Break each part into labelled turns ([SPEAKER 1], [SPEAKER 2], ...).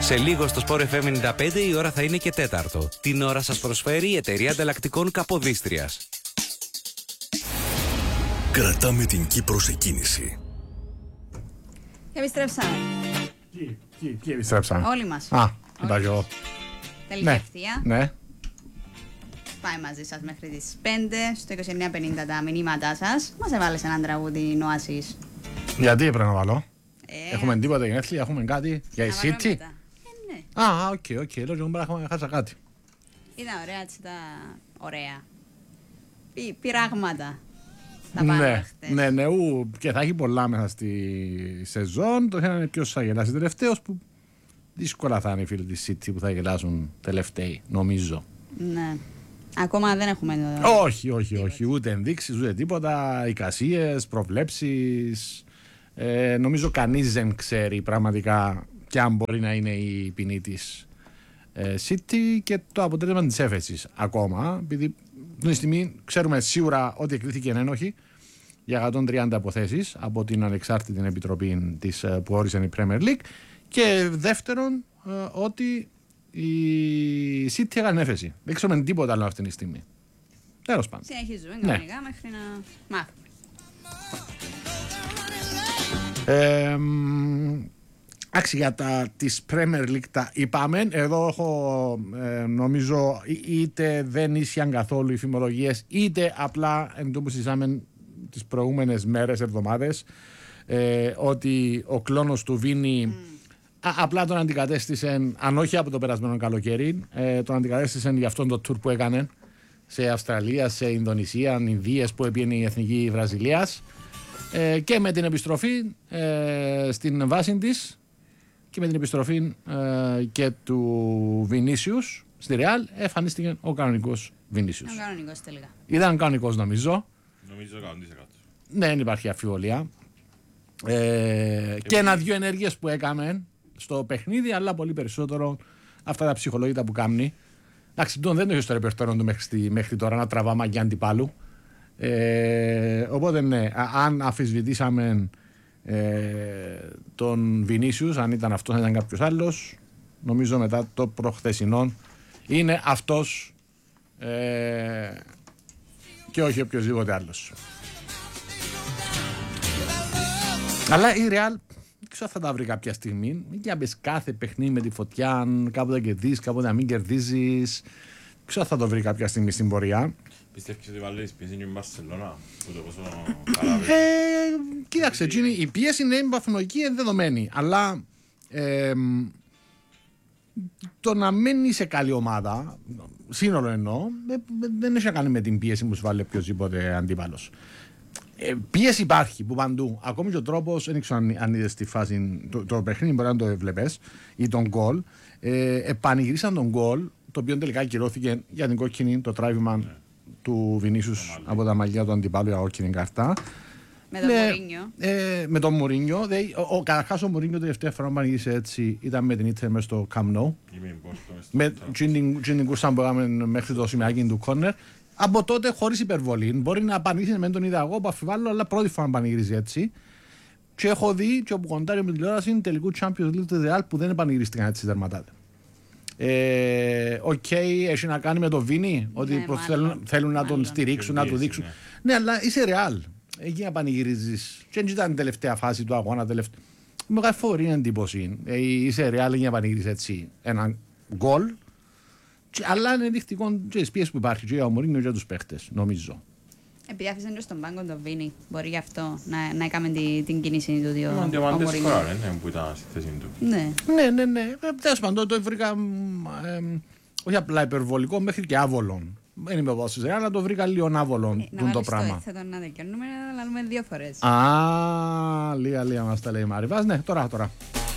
[SPEAKER 1] Σε λίγο στο Sport FM 95 η ώρα θα είναι και τέταρτο. Την ώρα σας προσφέρει η εταιρεία ανταλλακτικών Καποδίστριας.
[SPEAKER 2] Κρατάμε την Κύπρο σε κίνηση.
[SPEAKER 3] Επιστρέψαμε.
[SPEAKER 4] Ποιοι επιστρέψαμε?
[SPEAKER 3] Όλοι μας.
[SPEAKER 4] είπα και εγώ.
[SPEAKER 3] Τελική ευθεία.
[SPEAKER 4] Ναι.
[SPEAKER 3] Πάει μαζί σας μέχρι τις 5 στο 2950 τα μηνύματά σας. Μας έβαλες έναν τραγούδι Oasis.
[SPEAKER 4] Γιατί πρέπει να βάλω? Έχουμε τίποτα γενέθλια, έχουμε κάτι για η City?
[SPEAKER 3] Ναι.
[SPEAKER 4] Οκ. Λέω και εγώ χάσα κάτι.
[SPEAKER 3] Ήταν ωραία, έτσι τα ωραία. Πειράγματα.
[SPEAKER 4] Ναι, και θα έχει πολλά μέσα στη σεζόν. Το ένα είναι ποιος θα γελάσει τελευταίος, που δύσκολα θα είναι οι φίλοι της City που θα γελάσουν τελευταίοι, νομίζω.
[SPEAKER 3] Ναι. Ακόμα δεν έχουμε
[SPEAKER 4] Όχι, ούτε ενδείξεις, ούτε τίποτα, εικασίες, προβλέψεις. Νομίζω κανείς δεν ξέρει πραγματικά και αν μπορεί να είναι η ποινή της City και το αποτέλεσμα της έφεσης ακόμα, επειδή αυτή τη στιγμή ξέρουμε σίγουρα ότι εκκρίθηκε ένοχη για 130 αποθέσεις από την ανεξάρτητη επιτροπή της που όρισε η Premier League, και δεύτερον ότι η City έκανε έφεση. Δεν ξέρουμε τίποτα άλλο αυτή τη στιγμή. Τέλος πάντων.
[SPEAKER 3] Συνεχίζουμε κανονικά μέχρι να μάθουμε.
[SPEAKER 4] Εντάξει, για της Premier League τα είπαμε. Εδώ έχω νομίζω είτε δεν ίσχυαν καθόλου οι φημολογίες, είτε απλά εν τω που συζητάμε τις προηγούμενες μέρες, εβδομάδες, ότι ο κλόνος του Βίνι απλά τον αντικατέστησαν, αν όχι από το περασμένο καλοκαίρι, τον αντικατέστησαν για αυτόν τον tour που έκανε σε Αυστραλία, σε Ινδονησία, Ινδίες, που έπιανε η Εθνική Βραζιλίας, και με την επιστροφή στην βάση της και με την επιστροφή και του Βινίσιους στη Ρεάλ, εμφανίστηκε ο κανονικός Βινίσιους.
[SPEAKER 3] Ο κανονικός τελικά.
[SPEAKER 4] Ήταν κανονικός νομίζω.
[SPEAKER 5] Νομίζω 100%.
[SPEAKER 4] Ναι, δεν υπάρχει αμφιβολία. Και ένα-δυο ενέργειες που έκαμε στο παιχνίδι, αλλά πολύ περισσότερο αυτά τα ψυχολόγητα που κάνει. Εντάξει, δεν το έχει στο ρεπερτόριο του μέχρι τώρα να τραβά μαγιά αντιπάλου. Οπότε ναι, αν αμφισβητήσαμε τον Βινίσιους, αν ήταν αυτός, αν ήταν κάποιος άλλος, νομίζω μετά το προχθεσινό είναι αυτός και όχι οποιοσδήποτε άλλος. Αλλά η Real δεν ξέρω αν θα τα βρει κάποια στιγμή. Μην διάμπες κάθε παιχνίδι με τη φωτιά, κάποτε κερδίζεις, κάποτε να μην κερδίζεις. Δεν ξέρω αν θα το βρει κάποια στιγμή στην πορεία.
[SPEAKER 5] Πιστεύεις ότι βάλει πίεση και η Μπαρσελόνα, που το πόσο καλά βρει?
[SPEAKER 4] Κοίταξε, η πίεση είναι βαθμολογική ενδεδομένη, αλλά το να μένει σε καλή ομάδα, σύνολο εννοώ, δεν έχει να κάνει με την πίεση που σου βάλει οποιοδήποτε αντίπαλος. Πίεση υπάρχει που παντού. Ακόμη και ο τρόπος, δεν ξέρω αν είδες στη φάση, το παιχνίδι μπορεί να το βλέπεις, ή τον γκολ. Επανηγυρίσαν τον γκολ, το οποίο τελικά ακυρώθηκε για την κόκκινη, το τράβημα του Βινίσιους από τα μαλλιά του αντιπάλου για κόκκινη κάρτα.
[SPEAKER 3] Με τον Μουρίνιο.
[SPEAKER 4] Με τον Μουρίνιο. Καταρχάς ο Μουρίνιο τελευταία φορά που πανηγύρισε έτσι ήταν με την Ίντερ μέσα στο Camp Nou. Με την κούρσα που έκαμε μέχρι το σημειάκι του κόρνερ. Από τότε χωρίς υπερβολή. Μπορεί να πανηγύρισε με τον είδα εγώ που αφιβάλλω, αλλά πρώτη φορά να πανηγύριζε έτσι. Και έχω δει και όπου κοντάρει με τηλεόραση είναι τελικού Champions League του Real που δεν πανηγυρίστηκαν έτσι τερματάτε. Έχει να κάνει με το Βίνι, ότι θέλουν να τον στηρίξουν, να του δείξουν. Ναι, αλλά είσαι Real. Εκεί να πανηγυρίζεις. Και έτσι ήταν η τελευταία φάση του αγώνα. Με κάνει φοβερή εντύπωση. Είσαι Real για να πανηγυρίζεις έτσι έναν γκολ. Αλλά είναι δεικτικό και τις πίεσεις που υπάρχει και για ο Μουρίνιο και για τους παίχτες, νομίζω.
[SPEAKER 3] Επειδή άφησαν και στον πάγκο τον Βίνι, μπορεί γι' αυτό να έκαμε την κίνηση του δύο.
[SPEAKER 5] Ο Διαμαντές φορά, που ήταν στη θέση του.
[SPEAKER 4] Ναι. Τέλος πάντων, το βρήκα όχι απλά υπερβολικό, μέχρι και άβολον. Δεν είμαι εγώ στις αλλά το βρήκα λίγο άβολον το πράγμα.
[SPEAKER 3] Θα τον αδικαιώνουμε, να λέμε δύο φορές.
[SPEAKER 4] Λίγα μας τα λέει η Μαριβάς. Ναι, τώρα.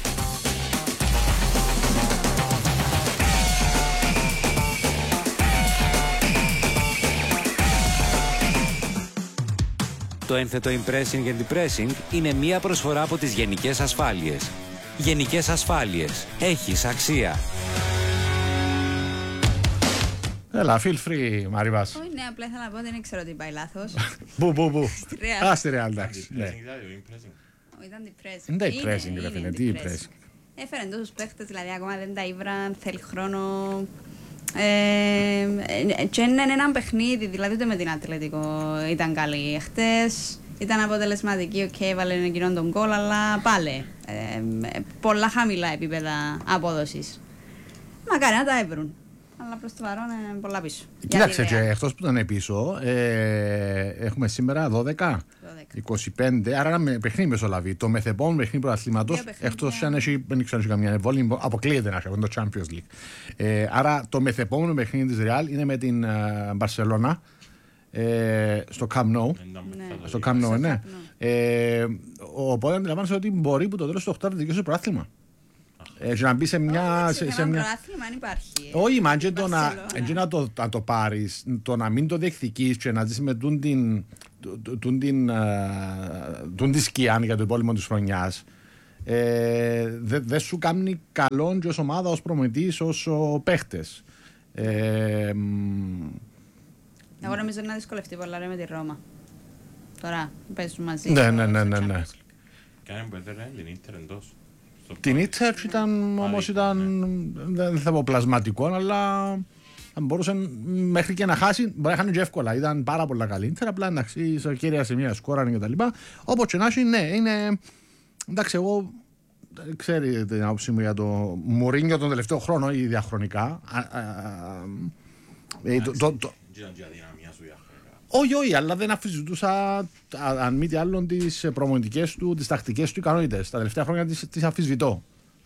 [SPEAKER 1] Το ένθετο impressing και depressing είναι μία προσφορά από τις Γενικές Ασφάλειες. Γενικές Ασφάλειες. Έχεις αξία.
[SPEAKER 4] Έλα, feel free, Μαριβάς.
[SPEAKER 3] Όχι, ναι, απλά ήθελα να πω ότι δεν ξέρω τι πάει λάθος.
[SPEAKER 4] Πού.
[SPEAKER 3] Στη
[SPEAKER 4] Real, εντάξει.
[SPEAKER 3] Ήταν depressing.
[SPEAKER 4] Είναι depressing, ρε φίλε, τι depressing.
[SPEAKER 3] Έφερε τόσους παίχτες, δηλαδή ακόμα δεν τα ήβραν, θέλει χρόνο. Και είναι ένα παιχνίδι, δηλαδή ούτε με την Ατλέτικο ήταν καλή. Χτες ήταν αποτελεσματική, έβαλε εκείνον τον γκολ, αλλά πάλι πολλά χαμηλά επίπεδα απόδοσης. Μακάρι να τα έβρουν. Αλλά προς το παρόν είναι πολλά πίσω.
[SPEAKER 4] Κοίταξε, και εκτός που ήταν πίσω, έχουμε σήμερα 12, 25, άρα ένα παιχνίδι μεσολαβεί. Το μεθεπόμενο παιχνίδι πρωταθλήματος, εκτός αν δεν ξέρω καμία εμβόλυμη, αποκλείεται να έχει το Champions League. Άρα το μεθεπόμενο παιχνίδι της Real είναι με την Barcelona στο Camp Nou. Στο Camp Nou, ναι. Οπότε αντιλαμβάνεσαι ότι μπορεί που το τέλος του οκτάβρη δικαιώσει το πρωτάθλημα. Να μπει σε μια.
[SPEAKER 3] Σε μια πρωτάθλημα αν υπάρχει.
[SPEAKER 4] Όχι, μα και να το πάρεις, το να μην το δεχθηκείς και να ζεις με τη σκιά για το υπόλοιπο της χρονιάς, δεν σου κάνει καλό και ως ομάδα, ως προμηθευτής, ως παίχτες.
[SPEAKER 3] Εγώ νομίζω να δυσκολευτεί πολλά με τη Ρώμα. Τώρα παίζουν μαζί.
[SPEAKER 4] Ναι.
[SPEAKER 5] Κάνε που έδερε την Ίντερ εντός.
[SPEAKER 4] Την Ίντερ ήταν, όμως δεν θα πω πλασματικό, αλλά μπορούσε μέχρι και να χάσει, μπορεί να χάνει και εύκολα. Ήταν πάρα πολλά καλή Ίντερ, απλά εντάξει, σε κύρια σημεία σκόρανε και τα λοιπά. Όπως και να έχει, ναι, είναι. Εντάξει, εγώ ξέρετε την άποψή μου για το Μουρίνιο τον τελευταίο χρόνο ή διαχρονικά. Όχι, αλλά δεν αμφισβητούσα αν μη τι άλλο τις προπονητικές του, τις τακτικές του ικανότητες. Τα τελευταία χρόνια τις αμφισβητώ.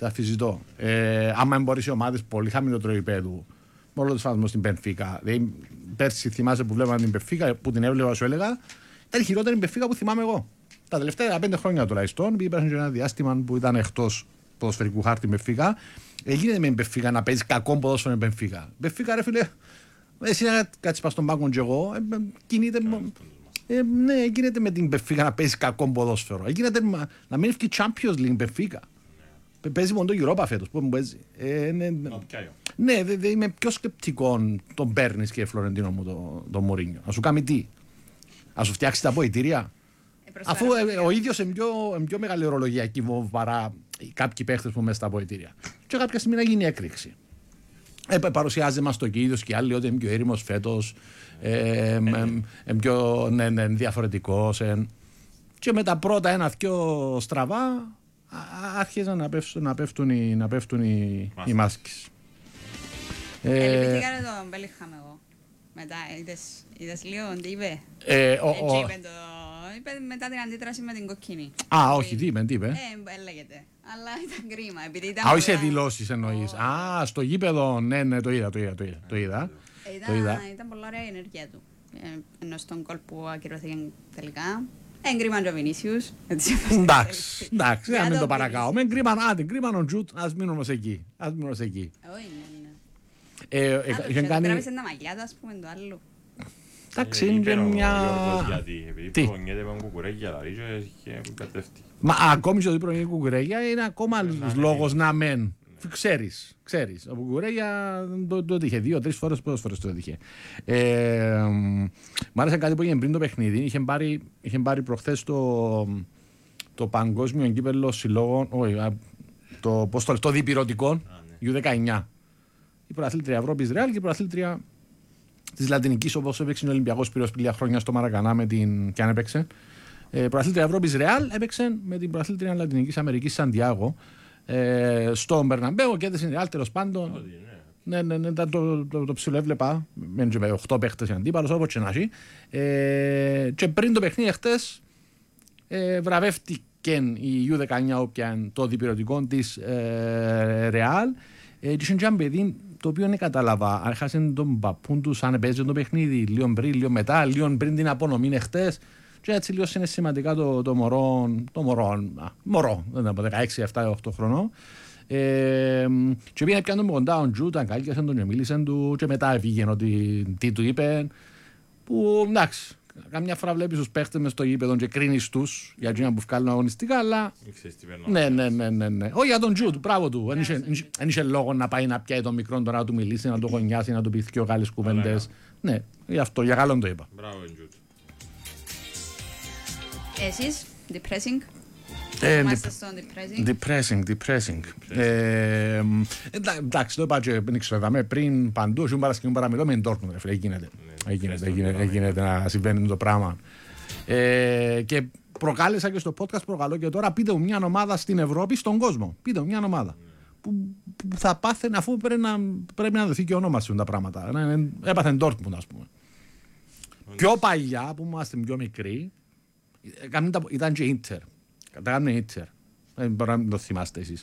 [SPEAKER 4] Άμα μπορείς οι ομάδες πολύ χαμηλότερο επίπεδου, μόνο το φάσμα στην Μπενφίκα. Δηλαδή, πέρσι θυμάσαι που βλέπαμε την Μπενφίκα, που την έβλεπα, σου έλεγα, ήταν η χειρότερη Μπενφίκα που θυμάμαι εγώ. Τα τελευταία 5 χρόνια τουλάχιστον, επειδή υπάρχει ένα διάστημα που ήταν εκτός ποδοσφαιρικού χάρτη Μπενφίκα, γίνεται με την Μπενφίκα να παίζει κακό ποδόσφαιρο με Μπενφίκα. Μπενφίκα, ρε φίλε. Εσύ να κάτσεις πας στον πάγκο και εγώ, κινείται, ναι, γίνεται με την Μπενφίκα να παίζει κακό ποδόσφαιρο. Γίνεται να μην έφυγε Champions League Μπενφίκα. Παίζει μόνο το Europa φέτος, πού μου παίζει. Ναι, είμαι πιο σκεπτικό τον παίρνεις και Φλωρεντίνο μου τον Μουρίνιο. Να σου κάνει τι, να σου φτιάξει τα ποητήρια. Αφού ο ίδιος είναι πιο μεγάλη ορολογιακή παρά κάποιοι παίχτες που μέσα στα ποητήρια. Και κάποια στιγμή να γίνει έκρηξη. Παρουσιάζει μας το ίδιος και άλλοι ότι είναι πιο έρημος φέτος, πιο διαφορετικός. Και με τα πρώτα 1-2 στραβά άρχισαν να πέφτουν οι μάσκες.
[SPEAKER 3] Λυπηθήκανε τον Μπέλιγχαμ εγώ. Μετά είδες λίγο τι είπε. Είπε μετά την αντίδραση με την κοκκίνη.
[SPEAKER 4] Όχι, τι είπε.
[SPEAKER 3] Λέγεται. Αλλά ήταν κρίμα.
[SPEAKER 4] Όχι σε δηλώσεις εννοείς. Στο γήπεδο, ναι, το είδα.
[SPEAKER 3] Ήταν πολλά ωραία η ενέργεια του. Ενώ στον κόλ που ακυρώθηκε τελικά. Εγκρίμαν και ο Βινίσιους.
[SPEAKER 4] Εντάξει, να μην το παρακάω. Εγκρίμαν ο Τζουτ, ας μείνουμε εκεί.
[SPEAKER 3] Όχι,
[SPEAKER 4] ναι.
[SPEAKER 3] Τράβησε τα μαγιά του, ας πούμε, το άλλο.
[SPEAKER 4] Εντάξει, είναι μια.
[SPEAKER 5] Τι. Προγονιέται με κουκουρέγια, δηλαδή, και κατεύθυνη.
[SPEAKER 4] Μα ακόμη και ότι προγονιέται κουκουρέγια είναι ακόμα άλλος λόγος να μεν. Ξέρεις. Ο κουκουρέγια το είχε 2-3 φορές, πόσες φορές το είχε. Μ' άρεσε κάτι που έγινε πριν το παιχνίδι. Είχε πάρει προχθές το παγκόσμιο κύπελλο συλλόγων, το διπυρωτικών U19. Η πρωταθλήτρια Ευρώπης Ρεάλ και η πρωταθλήτρια της Λατινικής, όπως έπαιξε ο Ολυμπιακός Πύρος πριν χρόνια στο Μαρακανά και αν έπαιξε. Πρωταθλήτρια Ευρώπης Ρεάλ έπαιξε με την πρωταθλήτρια Λατινικής Αμερικής Σαντιάγο στο Μπερναμπέο και έδεσε Ρεάλ τέλος πάντων. Ναι, το ψιλοέβλεπα με 8 παίχτες αντίπαλος, όπως και να έχει. Και πριν το παιχνίδι χτες βραβεύτηκε η U19 όποια το διπυρωτικό της Ρεάλ. Και είχε ένα παιδί το οποίο δεν κατάλαβα. Άρχισε τον παππούν του σαν παίζει το παιχνίδι λίγο πριν, λίγο μετά, λίγο πριν την απονομή χτες. Και έτσι λίγο είναι σημαντικά το μωρό, δεν πω 16, 7, 8 χρονών. Και πήγαινε πιάνε τον κοντά ο Τζου, τον κάλκιασαν τον και μίλησαν του και μετά έφυγε ότι τι του είπε. Που εντάξει, καμιά φορά βλέπεις τους παίχτες μες στο γήπεδο και κρίνεις τους για εκείνα που βγάλουν αγωνιστικά, αλλά ναι. Όχι για τον Τζου, μπράβο του. Δεν είχε λόγο να πάει να πιάει τον μικρό τώρα να του μιλήσει, να το γονιάσει, να του πει και άλλες κουβέντες. Ναι, γι' αυτό, για καλό το είπα.
[SPEAKER 5] Μπράβο, Τζου.
[SPEAKER 3] Εσείς, depressing. Είμαστε στο
[SPEAKER 4] Depressing. Εντάξει, το είπα και δεν ξέρω, πριν παντού, ήμουν Παρασκευή παραμιλώ με την Dortmund, γίνεται να συμβαίνει το πράγμα. Και προκάλεσα και στο podcast, προκαλώ και τώρα, πείτε μου μια ομάδα στην Ευρώπη, στον κόσμο. Πείτε μου μια ομάδα που θα πάθαινε, αφού πρέπει να δοθεί και όνομα σε τα πράγματα. Έπαθε Dortmund, ας πούμε. Πιο παλιά, που είμαστε πιο μικροί, ήταν και Inter. Κατάγαμε Inter. Δεν μπορεί να το θυμάστε εσείς.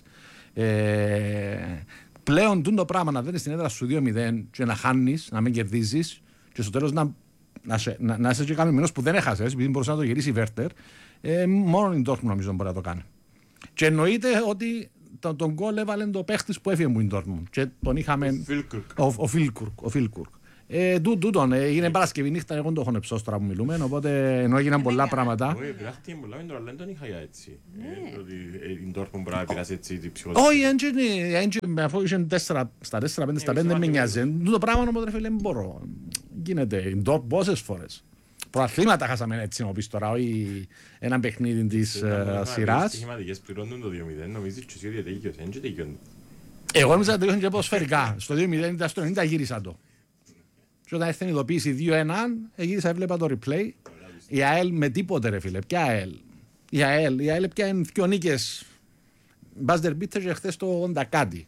[SPEAKER 4] Πλέον το πράγμα να δένεις στην έδρα σου 2-0 και να χάνεις, να μην κερδίζεις και στο τέλος να είσαι και ικανοποιημένος που δεν έχασες, επειδή μπορούσε να το γυρίσει η Βέρτερ, μόνο η Dortmund νομίζω μπορεί να το κάνει. Και εννοείται ότι τον γκολ έβαλε το παίχτης που έφυγε από την Dortmund και τον είχαμε ο Φίλκουρκ. Τούτον, έγινε Παρασκευή νύχτα, εγώ το έχω νεψώσει τώρα που μιλούμε, οπότε ενώ έγιναν πολλά πράγματα.
[SPEAKER 5] Όχι, πειράχτηκε πολλά, δεν τον είχα για έτσι. Ότι η Dortmund μπορεί να πειράσει έτσι τη ψυχολογία.
[SPEAKER 4] Όχι, αφού είχαν 4 στα 4, 5 στα 5 δεν με νοιάζει. Τούτο πράγμα όμως ρε φίλε, δεν μπορώ. Γίνεται, η Dortmund πόσες φορές. Προαθλήματα χάσαμε έτσι να πεις τώρα, όχι ένα παιχνίδι της σειράς. Οι
[SPEAKER 5] στοιχηματικές πληρώνουν το 2-0, νομίζεις και εσύ ότι τελειώσε.
[SPEAKER 4] Εγώ νόμιζα ότι τελειώσαν και ποδοσφαιρικά. Στο 2-0 ήταν στο 90 γύρισα το. Και όταν έρθει η ειδοποίηση 2-1, γύρισα, έβλεπα το replay. Η ΑΕΛ με τίποτε ρε φίλε, ποια ΑΕΛ. Η ΑΕΛ πια είναι δυο νίκες. Μπάζτερ μπίτερ και χθες το 80 κάτι.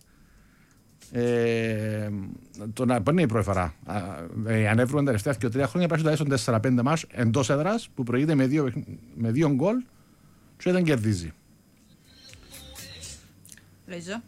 [SPEAKER 4] Πού είναι η πρώτη φορά. Αν έβρουν τα τελευταία και 3 χρόνια πρέπει να τουλάχιστον 4-5 μας εντός έδρας που προηγείται με 2 γκολ και δεν κερδίζει.
[SPEAKER 3] Λοίζο.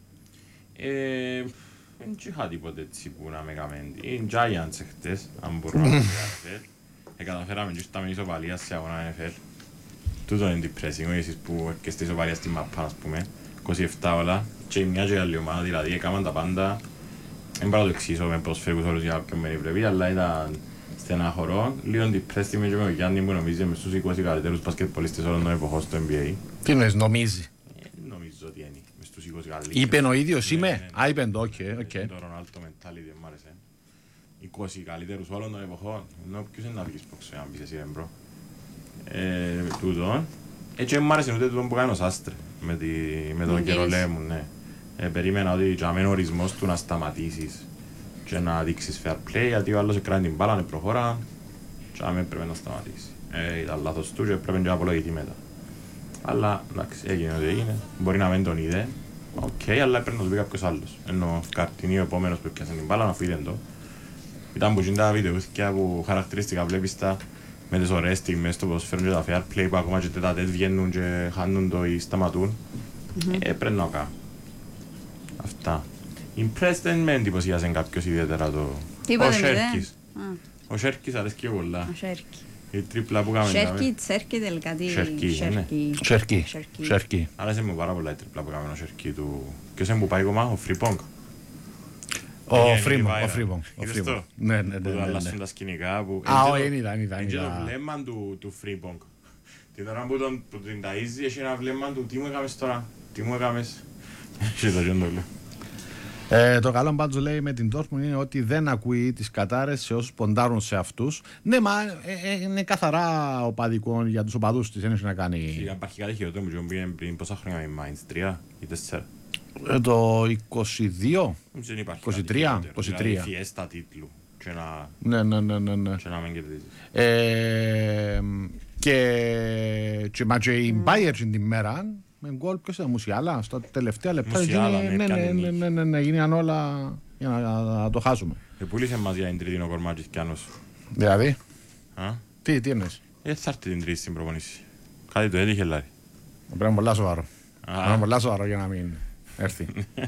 [SPEAKER 5] Δεν είχα τίποτε έτσι που να με καμένει. Είναι Giants χτες, αν μπορώ να πω NFL. Καταφέραμε και ήρθαμε ισοπαλία σε αγώνα NFL. Τούτο είναι depressing, εσείς που έρχεστε ισοπαλία στη μαπά, ας πούμε. 27 όλα και μια και άλλη ομάδα, δηλαδή έκαναν τα πάντα. Δεν μπορώ να το εξήσω με προσφέρους όλους για κάποιον με πρέπει, αλλά ήταν στενάχωρο. Λίγο depressing με ο Γιάννη που νομίζει μες στους 20 καλύτερους μπασκετπολίστες όλων των εποχών στο NBA.
[SPEAKER 4] Τι νοείς, νομίζει.
[SPEAKER 5] Νομίζω ότι είναι.
[SPEAKER 4] Είπε ο ίδιος είμαι. Είπε το, οκ.
[SPEAKER 5] Το Ρονάλτο mentality μ' άρεσε. 20 καλύτερους όλων των εποχών. Ενώ ποιος είναι να βγεις πόξε, αν πεις εσύ ρε μπρο. Τούτον. Έτσι μ' άρεσε ούτε τούτον που κάνει ο Σάστρε. Με τον Κερολέ μου, ναι. Περίμενα ότι για μένα ο ορισμός του να σταματήσεις και να δείξεις fair play, γιατί ο άλλος εκράνει την μπάλα, προχώρα και να μην πρέπει να σταματήσει. Ήταν λάθος του και πρέπει να απολογηθεί μετά. Αλλά εντάξει, έγινε ό,τι έγινε. Μπορεί να μην τον είδε. Οκ, αλλά πρέπει να το πει κάποιος άλλος. Ενώ καρτινί ο επόμενος που πιάσε την μπάλα να φύγει το. Ήταν που γίνονται τα βιντεούθηκια που χαρακτηριστικά βλέπεις τα με τις ωραίες στιγμές στο ποδοσφαίρο και τα fair play που ακόμα και τέταρτες βγαίνουν και χάνουν το ή σταματούν. Πρέπει να κάνω. Αυτά. Impressed δεν με εντυπωσιάζει κάποιος ιδιαίτερα το...
[SPEAKER 3] Τίποτε
[SPEAKER 5] Σέρκης. Ο Σέρκης αρέσει και πολλά. Η τρίπλα που κάνουμε.
[SPEAKER 3] Σέρκη τελικά τι...
[SPEAKER 4] Σέρκη.
[SPEAKER 5] Άρεσε μου πάρα πολλά η τρίπλα που κάνουμε ο Σέρκη του... Ποιος είναι που πάει κομμά, ο Φριπόγκ.
[SPEAKER 4] Ο Φρίπονγκ.
[SPEAKER 5] Είδες το?
[SPEAKER 4] Ναι.
[SPEAKER 5] Που το αλλάσουν τα σκηνικά που...
[SPEAKER 4] είδα.
[SPEAKER 5] Είναι το βλέμμα του Φρίπονγκ. Την ώρα που την ταΐζει έχει ένα βλέμμα του τι μου έκαμες τώρα, τι μου έκαμες.
[SPEAKER 4] Το καλό πάντως λέει με την Dortmund είναι ότι δεν ακούει τις κατάρες σε όσους ποντάρουν σε αυτούς. Ναι, μα είναι καθαρά οπαδικό για τους οπαδούς της, δεν έχει να κάνει...
[SPEAKER 5] Υπάρχει κάτι χειρότερο που πήγαινε πριν πόσα χρόνια με Mainz, 3 ή 4.
[SPEAKER 4] Το 22, 23.
[SPEAKER 5] Δηλαδή φιέστα τίτλου και να μην κερδίζεις.
[SPEAKER 4] Και η Bayern την μέρα με γκολ ποιος ήταν, Μουσιάλα, στα τελευταία λεπτά γίνηκαν όλα για να το χάσουμε.
[SPEAKER 5] Πούλησε μας για την τρίτη ο Κορμάτζης κι άνος.
[SPEAKER 4] Δηλαδή, τι εννοείς?
[SPEAKER 5] Θα έρθει την τρίτη στην προπονήση. Κάτι το έτυχε λάρι.
[SPEAKER 4] Πρέπει πολλά σοβαρό για να μην έρθει.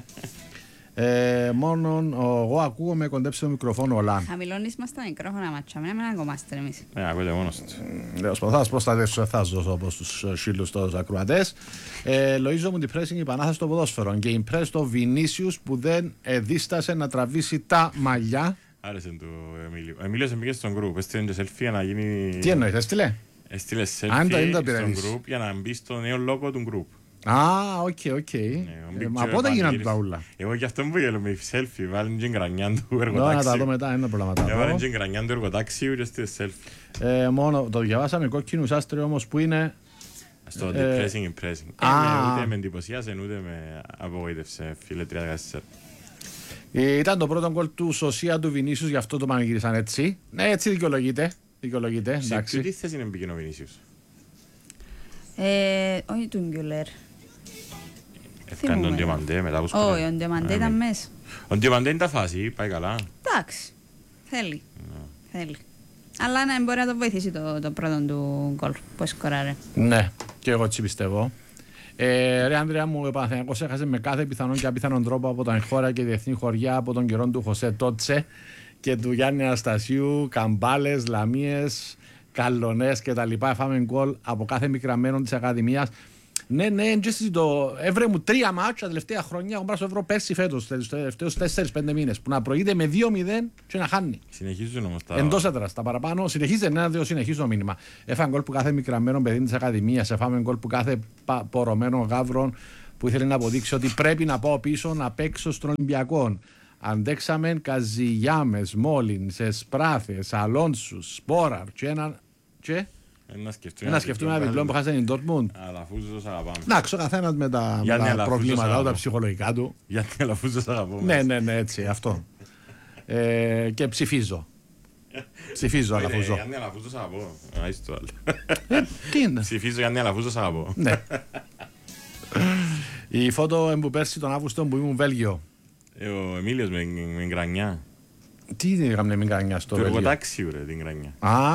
[SPEAKER 4] Μόνο εγώ ακούω με κοντέψει το μικροφόνο ο Λαν.
[SPEAKER 3] Χαμηλώνεις μας τα μικρόφωνα μάτσα, μην ακουμάστε εμείς.
[SPEAKER 5] Ακούτε μόνος του.
[SPEAKER 4] Θα προστατεύσω, θα σας δώσω όπως τους σύλλους τους ακροατές. Λοΐζο μου depressing η Πανάθα στο ποδόσφαιρο και impressed το Βινίσιους που δεν δίστασε να τραβήσει τα μαλλιά.
[SPEAKER 5] Άρεσε του Εμίλιο. Ο Εμίλιος πήγε στον γκρουπ, έστειλε και selfie να γίνει...
[SPEAKER 4] Τι εννοείς, έστειλε?
[SPEAKER 5] Έστειλε selfie στον γκρουπ για να μπει στο νέο λόγο του γκρουπ.
[SPEAKER 4] Οκ. Μα πότε γίνανε τα ούλα?
[SPEAKER 5] Εγώ και αυτό μου πήγε με selfie, βάλουν και γρανιάν του εργοτάξιου.
[SPEAKER 4] Να τα δω μετά, είναι πρόβλημα.
[SPEAKER 5] Βάλουν και γρανιάν του εργοτάξιου και στη selfie.
[SPEAKER 4] Μόνο το διαβάσαμε κόκκινους άστρε όμως που είναι...
[SPEAKER 5] Στο depressing impressing. Ούτε με εντυπωσίασε, ούτε με απογοήτευσε, φίλε 3-14.
[SPEAKER 4] Ήταν το πρώτο γκολ του Σωσία του Βινίσιους, γι' αυτό το πανηγύρισαν έτσι. Ναι, έτσι δικαιολογείται.
[SPEAKER 5] Σε τι θέση είναι μπήκε ο Βινίσιους?
[SPEAKER 3] Όχι του Γκιουλέρ.
[SPEAKER 5] Έφκανε τον Διαμαντέ μετά από σκοτάδι.
[SPEAKER 3] Όχι, ο Διαμαντέ ήταν μέσα.
[SPEAKER 5] Ο Διαμαντέ είναι τα φάση, πάει καλά.
[SPEAKER 3] Εντάξει, θέλει. Αλλά ναι, μπορεί να το βοηθήσει το πρώτο του γκολ που σκοράρε.
[SPEAKER 4] Ναι, και εγώ έτσι πιστεύω. Ρε Ανδρέα μου, ο Παναθηναϊκός έχασε με κάθε πιθανόν και απίθανον τρόπο από τα εγχώρια και διεθνή χωριά από τον καιρό του Χωσέ Τότσε και του Γιάννη Αναστασίου, Καμπάλες, Λαμίες, Καλονές κτλ. Έφαμε γκολ από κάθε μικραμένο της Ακαδημίας. Ναι, έβρε μου 3 μάτς τα τελευταία χρόνια. Έχω πάρει στο ευρώ πέρσι φέτος, τους τελευταίους 4-5 μήνες. Που να προηγείται με 2-0 και να χάνει.
[SPEAKER 5] Συνεχίζουν όμως τα.
[SPEAKER 4] Εντός έδρας. Τα παραπάνω συνεχίζεται ένα-δύο, συνεχίζει το μήνυμα. Έφαμε γκολ που κάθε μικραμένο παιδί της Ακαδημίας. Έφαμε γκολ που κάθε πορωμένο γάβρο που ήθελε να αποδείξει ότι πρέπει να πάω πίσω να παίξω στον Ολυμπιακό. Αντέξαμε Καζιγιάμες, Μόλινς, Εσπράθες, Αλόνσους, Σπόραρ και έναν. Να σκεφτούμε ένα διπλό που χάσανε η Ντόρτμουντ.
[SPEAKER 5] Αλαφούζος αγαπάμε.
[SPEAKER 4] Εντάξει, ο καθένας με τα προβλήματα, τα ψυχολογικά του.
[SPEAKER 5] Γιατί Αλαφούζος αγαπάμε.
[SPEAKER 4] Ναι, έτσι, αυτό. Και ψηφίζω. Ψηφίζω Αλαφούζο.
[SPEAKER 5] Γιάννη Αλαφούζος αγαπώ. Άις το άλλο.
[SPEAKER 4] Τι είναι.
[SPEAKER 5] Ψηφίζω Γιάννη Αλαφούζος αγαπώ.
[SPEAKER 4] Ναι. Η φώτο που πέρσι τον Αύγουστο που ήμουν Βέλγιο.
[SPEAKER 5] Ο Εμίλιος με γκρανιά.
[SPEAKER 4] Τι έκαμε με γκρανιά στο Βέλγιο?
[SPEAKER 5] Το εργοτάξιο ρε την γκρανιά.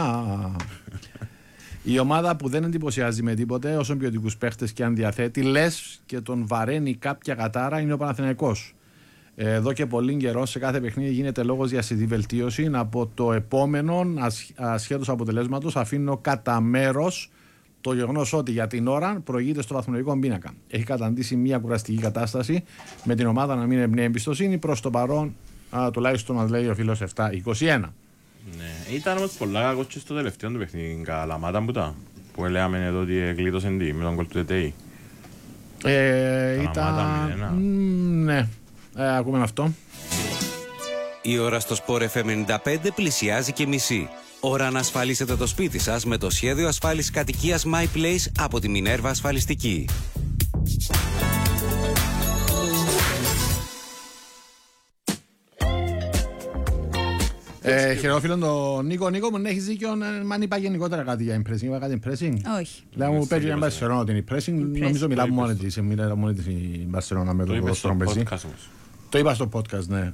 [SPEAKER 4] Η ομάδα που δεν εντυπωσιάζει με τίποτε, όσο ποιοτικούς παίχτες και αν διαθέτει, λες και τον βαραίνει κάποια κατάρα, είναι ο Παναθηναϊκός. Εδώ και πολύ καιρό σε κάθε παιχνίδι γίνεται λόγος για συντή βελτίωση. Από το επόμενο, ασχέτως αποτελέσματος, αφήνω κατά μέρος το γεγονός ότι για την ώρα προηγείται στο βαθμολογικό πίνακα. Έχει καταντήσει μια κουραστική κατάσταση με την ομάδα να μην εμπνέει εμπιστοσύνη. Προς το παρόν, τουλάχιστον μας λέει ο φίλος 7-21.
[SPEAKER 5] Ναι, ήταν όμως πολλά κακός και στο τελευταίο του παιχνίδι, Καλαμάτα που έλεγαμε εδώ ότι γλίτωσε με τον κόλ του ΤΕΤΕΙ.
[SPEAKER 4] Ήταν. Ναι, ακούμε αυτό.
[SPEAKER 1] Η ώρα στο Sport FM 95 πλησιάζει και μισή. Ώρα να ασφαλίσετε το σπίτι σας με το σχέδιο ασφάλισης κατοικίας My Place από τη Minerva Ασφαλιστική.
[SPEAKER 4] Χαιρόφιλον τον Νίκο. Νίκο μου, έχεις δίκιο, αν είπα γενικότερα κάτι για impressing. Είπα κάτι impressing.
[SPEAKER 3] Όχι.
[SPEAKER 4] Λέω μου πέτει για Μπαρσελόνα την impressing. Νομίζω μιλάμε μόνη της. Μιλάμε μόνη της η Μπαρσελόνα με το ποδόσφαιρο παίζει. Το είπα στο podcast, ναι.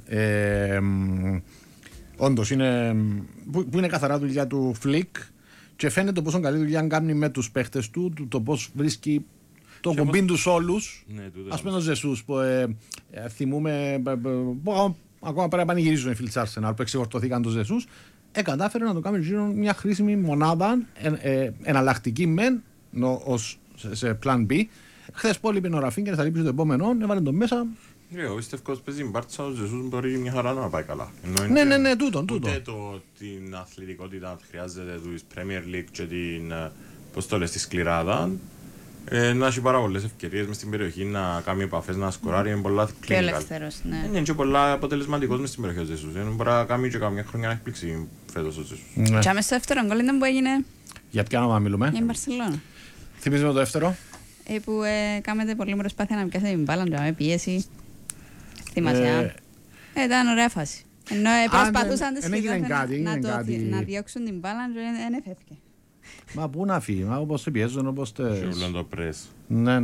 [SPEAKER 4] Όντως είναι που είναι καθαρά δουλειά του Φλικ και φαίνεται πόσο καλή δουλειά κάνει με τους παίχτες του, το πώς βρίσκει το κομπίν τους όλους. Ας πούμε τον Ζεσούς που θυμούμε. Ακόμα πρέπει να πανηγυρίζουν οι φίλοι της Arsenal που εξεφορτωθήκαν τους Ζεσούς. Κατάφερε να το κάνει γύρω μια χρήσιμη μονάδα, εναλλακτική μεν, σε plan B. Χθες πολύ πήρε ο Ραφίνκερ, θα λείπει στο επόμενο, έβαλε τον μέσα.
[SPEAKER 5] Ο Ιστευκός παίζει μπάρτσα, ο Ζεσούς μπορεί μια χαρά να πάει καλά.
[SPEAKER 4] Ναι, τούτον.
[SPEAKER 5] Ούτε την αθλητικότητα χρειάζεται του Premier League και την ποστόλες στη σκληράδα. Να έχει πάρα πολλές ευκαιρίες μες στην περιοχή να κάνει επαφές, να σκοράρει, είναι πολλά clinical.
[SPEAKER 3] Και ελεύθερος, ναι.
[SPEAKER 5] Είναι και πολλά αποτελεσματικός μες στην περιοχή ο Ζεσούς. Μπορεί να κάνει και καμιά χρονιά να εκπλήξει φέτος ο Ζεσούς.
[SPEAKER 3] Και άμεσα στο δεύτερο γκολ ήταν που έγινε.
[SPEAKER 4] Για ποια όνομα μιλούμε?
[SPEAKER 3] Για την Μπαρσελόνα.
[SPEAKER 4] Θυμίζουμε το δεύτερο.
[SPEAKER 3] Που κάνετε πολύ προσπάθεια να πιάσετε την μπάλα, να πιέσει. Θυμάσαι. Ήταν ωραία φάση. Ενώ προσπαθούσαν να διώξουν την μπάλα και δεν έφευκε.
[SPEAKER 4] Μα πού να φύγει, μα όπως σε πιέζουν, όπως τε...
[SPEAKER 5] Σιούλον το πρες.
[SPEAKER 4] Ναι.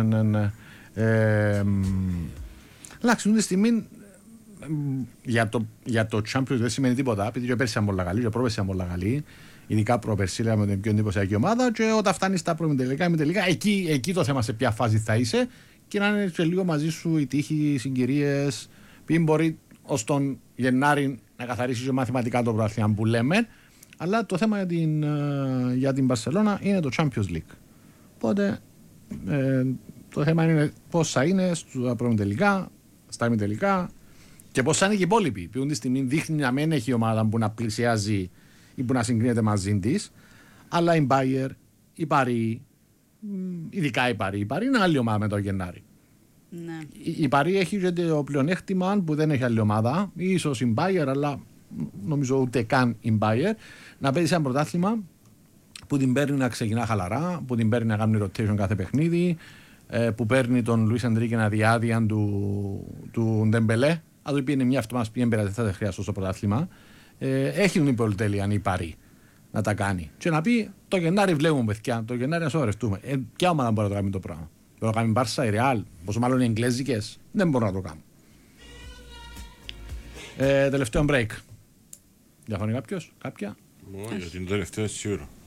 [SPEAKER 4] Εντάξει, τη στιγμή για το Champions δεν σημαίνει τίποτα, επειδή και πέρσι ήταν πολλά καλή, και πρόπερσι ήταν πολλά καλή, ειδικά προπερσί λέγαμε την πιο εντυπωσιακή ομάδα και όταν φτάνεις στα προημιτελικά, ημιτελικά, εκεί το θέμα σε ποια φάση θα είσαι και να είναι και λίγο μαζί σου οι τύχοι, οι συγκυρίες, ποιοι μπορεί ως τον Γενάρη να καθαρίσει και μαθηματικά το πρωτάθλημα που λέμε. Αλλά το θέμα για την Μπαρσελόνα είναι το Champions League. Οπότε το θέμα είναι πώς θα είναι στα προημιτελικά, στα ημιτελικά και πώς θα είναι και οι υπόλοιποι. Ποιον τη στιγμή δείχνει να μην έχει ομάδα που να πλησιάζει ή που να συγκρίνεται μαζί της, αλλά η Bayer, η Paris, ειδικά η Paris είναι άλλη ομάδα με το Γενάρη.
[SPEAKER 3] Ναι.
[SPEAKER 4] Η Paris έχει και το πλεονέκτημα που δεν έχει άλλη ομάδα, ίσως η Bayer, αλλά νομίζω ούτε καν η Bayer, να παίζει ένα πρωτάθλημα που την παίρνει να ξεκινά χαλαρά, που την παίρνει να κάνει rotation κάθε παιχνίδι, που παίρνει τον Λουίς Ενρίκε να διάδεια του Ντεμπελέ. Αν του πει μια αυτό μας πει δεν θα χρειαστώ στο πρωτάθλημα. Έχει την πολυτέλεια αν υπάρει να τα κάνει. Και να πει το Γενάρη βλέπουμε παιδιά, το Γενάρη να σοβαρευτούμε. Ποια ομάδα μπορεί να το κάνει το πράγμα. Μπορεί να κάνει Μπάρσα, η Ρεάλ, πόσο μάλλον οι Εγγλέζικες, δεν μπορούν να το κάνουν. Τελευταίο break. Διαφωνεί κάποιος, κάποια?
[SPEAKER 5] Για την τελευταία σίγουρα.